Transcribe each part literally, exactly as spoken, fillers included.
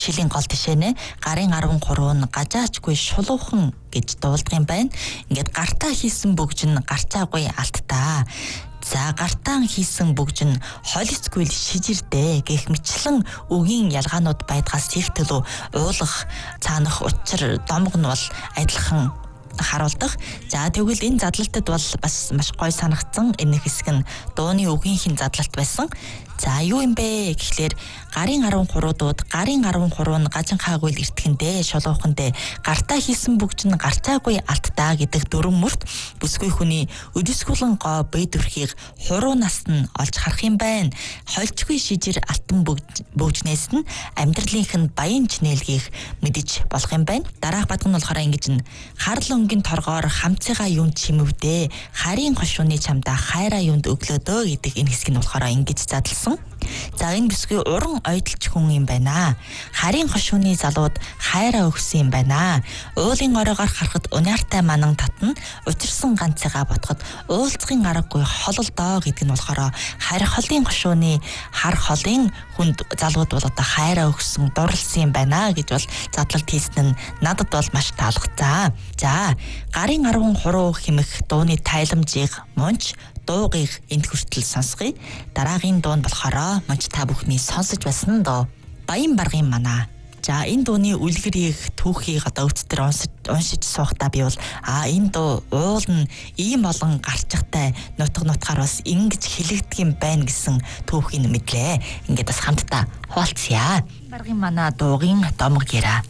Шилийн гол тишээнэ гарын арван гурав нь гажаачгүй шулуухан гэж дуулдаг юм байна. Ингээд гартаа хийсэн бөгж нь гарцаагүй алттаа. За гартаан хийсэн бөгж нь холицгүй шижирдэ гэх мэтлэн үгийн ялгаанууд байдгаас их төлөв уулах цаанах учир домог нь бол адилхан харуулдаг. За тэгвэл энэ задлалтад бол бас маш гоё санагдсан. Энэ хэсэг нь дууны үгийнхэн задлалт байсан. За юу юм бэ гэхлээр гарын арван гурав дууд гарын арван гурав нь гажинхаагүй л эртхэндээ шолоохондээ гартаа хийсэн бөгж нь гарцаагүй алттаа гэдэг дөрвөн мөрт бүсгүй хүний өдөсгөлэн гоо бие төрхийг хуруу нас нь олж харах юм байна. Хольчгүй шижир алтан бөгжнээс нь амьдралынх нь баян чинэлгийг мэдэж болох юм байна. Дараах бадг нь болохоор ингэж нь харл өнгийн торгоор хамцыгаа юунд чимвдээ харийн хошууны чамдаа хайраа юунд өглөөдөө гэдэг энэ хэсэг нь болохоор ингэж задлсан. За энэ бүсгүй уран ойдолч хүн юм байна. Харийн хошууны залууд хайраа өгсөн юм байна. Уулын оройгоор харахад униартай манан татна. Учирсан ганцыгаа ботход уулзахын аргагүй хололдоо гэдэг нь болохоор харь холын хошууны хар холын хүнд залууд бол одоо хайраа өгсөн дурлсан юм байна гэж бол задлалт хийсэн нь надад бол маш таалагдсан. За гарын арван гурав хэмэх дууны тайламжийг мунч дуугих энд хүртэл сонсгоё. Дараагийн дуу нь болохоор мунч та бүхний сонсож байсан дуу Баян баргын манаа. За энэ дууны үлгэрийг түүхийг одоо өвчтөр уншиж уншиж суухтаа би бол а энэ дуу уул нь ийм олон гарчгатай нутг нутгаар бас ингэж хэлэгдэх юм байна гэсэн түүхийг мэдлээ. Ингээд бас хамтдаа хуваалцъя. Баргын манаа дуугийн домог яра.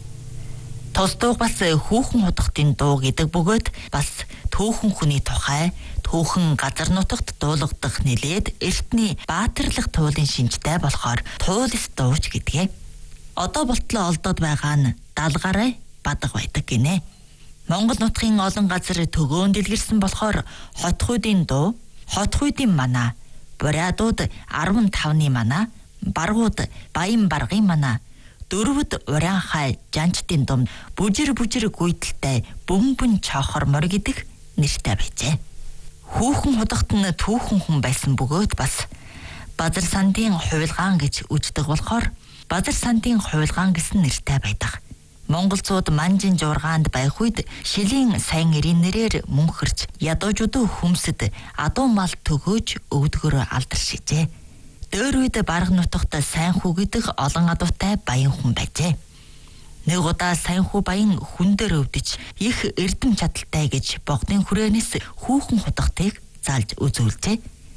Тус дуу бас хүүхэн худахтын дуу гэдэг бөгөөд бас түүхэн хүний тухай түүхэн газар нутагт дуулагдах нэлээд эртний баатарлах туйлын шинжтэй болохоор туйлс дууч гэдгээ. Одоо болтлоо олдоод байгаа нь далгараа бадаг байдаг гинэ. Монгол нутгийн олон газар төгөөн дэлгэрсэн болохоор хотхуйдын дуу, хотхуйдын манаа, буриадууд арван тавны манаа, баргууд баян баргын манаа, дөрвөд урианхай жанчдын дум, бүжир бүжир гүйдэлтэй бөмбөн чохор мор гэдэг нэртэй байжээ. Хүүхэн худахт нь түүхэн хүн байсан бөгөөд бас базар сандын хуйлгаан гэж үждэг болохоор базар сандын хуйлгаан гэсэн нэртэй байдаг. Монголцууд манжин жургаанд байх үед шилийн сайн эрийн нэрээр мөнхөрч ядуужууд хүмсэд адуу мал төгөөж өвдгөр алдаршижээ. Дөр үед бараг нутагт сайн хүү гэдэг олон адуутай баян хүн байжээ. Нэг удаа сайн хүү баян хүн дээр өвдөж их эрдэм чадaltaй гэж богдын хүрээнээс хүүхэн худахтыг заалж үзүүлжээ.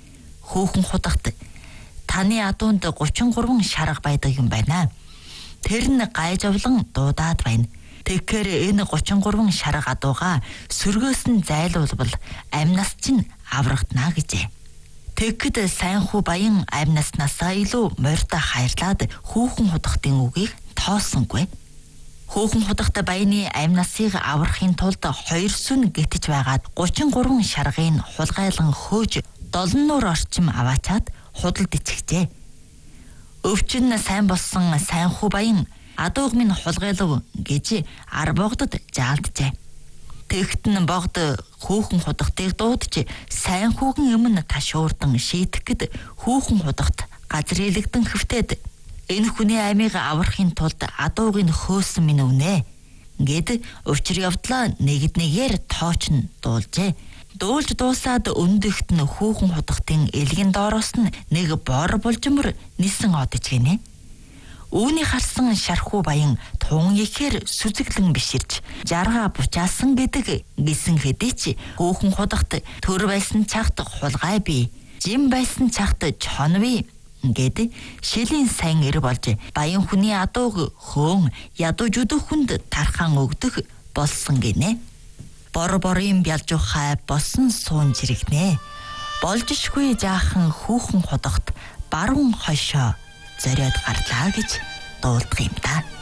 Хүүхэн худахт таны адуунд гучин гурван шарга байдаг юм байна. Тэр нь гайжавлан дуудаад байна. Тэгэхээр энэ гучин гурван шарга адууга сөргөөс нь зайлуулбал амнаас чинь аврагдана гэжээ. Тэгэхэд сайн хүү баян амнаснасаа илүү морьтой хайрлаад хүүхэн худахтын үгийг тоосонгүй. Хүүхэн худахт баяны амнасыг аврахын тулд хоёр сүн гэтэж байгаад гучин гурван шаргыг хулгайлан хөөж долон нуур орчим аваачаад худалд ичгэжээ. Өвчин сайн болсон сайн хүү баян адууг минь хулгайлав гэж ар богдод заалджээ. Тэгт нь богд хүүхэн худахтыг дуудаж сайн хүүхэн өмнө ташуурдан шийдэх гэд хүүхэн худахт газар илэгдэн хөвтөд энэ хүний амийг аврахын тулд адууг нь хөөсөн минь өвнэ гэд өвчр явдлаа нэгд нэгээр тооч нь дуулжээ. Дуулж дуусаад өндөгт нь хүүхэн худахтын элгэн доороос нь нэг бор булжмөр нисэн одож гинэ. Үүний харсан шархуу баян тун ихээр сүзэглэн биширч жарга бучаасан гэдэг гисэн хэдий ч хүүхэн худахт төр байсан чагт хулгай бий, жим байсан чагт чон бий гэд шилийн сайн эр болж баян хүний адууг хөөн ядууж өдөхөнд тархан өгдөх болсон гинэ. Бор борын бялжухай босон суун жирэгнэ. Болжшгүй жаахан хүүхэн худахт баруун хойшоо зориод гарлаа гэж дуулдаг юм да.